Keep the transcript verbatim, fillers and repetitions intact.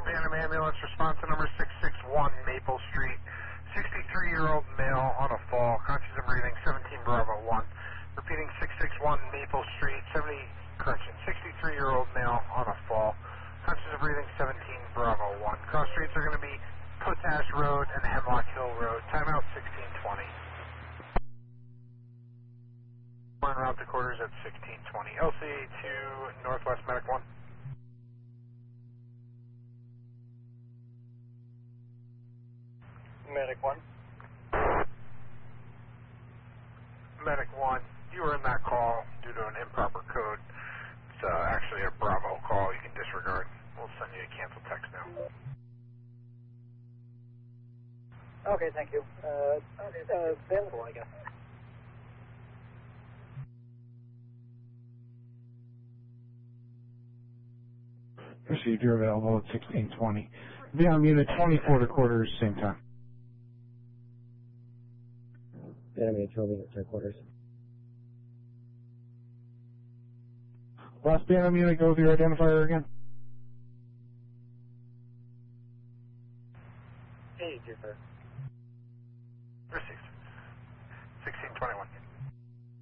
Phantom ambulance response to number six six one Maple Street. sixty-three-year-old male on a fall. Conscious and breathing, seventeen Bravo one. Repeating six six one Maple Street, seventy, correction, sixty-three-year-old male on a fall. Conscious of breathing, seventeen Bravo one. Cross streets are going to be Potash Road and Hemlock Hill Road. Timeout sixteen twenty. En route to quarters at sixteen twenty. L C A two Northwest Medic one. Medic one. Medic one, you were in that call due to an improper code. It's uh, actually a Bravo call you can disregard. We'll send you a cancel text now. Okay, thank you. Uh, uh, available, I guess. Received, you're available at sixteen twenty. Be on unit twenty-four to quarters, same time. Enemy twelve at three quarters. Last Phantom unit, go with your identifier again. Hey, Jupiter. Received. sixteen twenty-one.